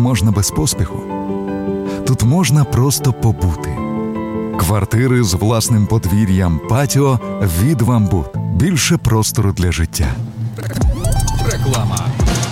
можна без поспіху. Тут можна просто побути. Квартири з власним подвір'ям, патіо від «Вамбут». Більше простору для життя. Реклама.